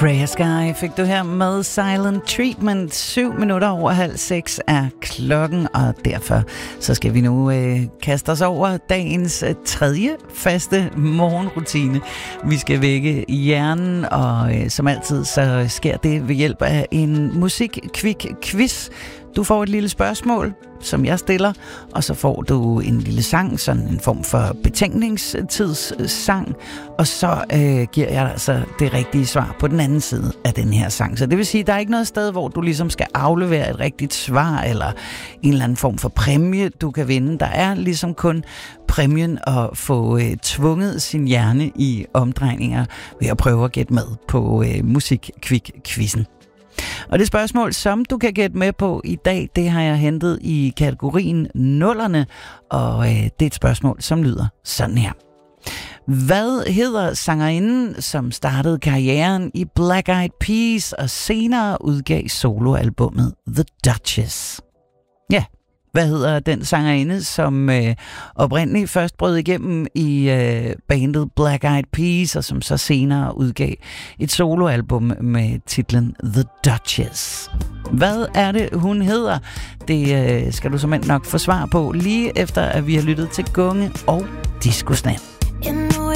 Freya Sky fik du her med Silent Treatment. 7 minutter over 5:30 er klokken, og derfor så skal vi nu kaste os over dagens tredje faste morgenrutine. Vi skal vække hjernen, og som altid så sker det ved hjælp af en musik-quiz. Du får et lille spørgsmål, som jeg stiller, og så får du en lille sang, sådan en form for betænkningstidssang, og så giver jeg altså det rigtige svar på den anden side af den her sang. Så det vil sige, at der er ikke noget sted, hvor du ligesom skal aflevere et rigtigt svar, eller en eller anden form for præmie, du kan vinde. Der er ligesom kun præmien at få tvunget sin hjerne i omdrejninger ved at prøve at gætte med på musik-quizzen. Og det spørgsmål, som du kan gætte med på i dag, det har jeg hentet i kategorien nullerne, og det er et spørgsmål, som lyder sådan her. Hvad hedder sangerinden, som startede karrieren i Black Eyed Peas og senere udgav soloalbummet The Duchess? Ja, hvad hedder den sangerinde, som oprindeligt først brød igennem i bandet Black Eyed Peas, og som så senere udgav et soloalbum med titlen The Duchess? Hvad er det, hun hedder? Det skal du såmænd nok få svar på lige efter, at vi har lyttet til Gunge og Disco Snap.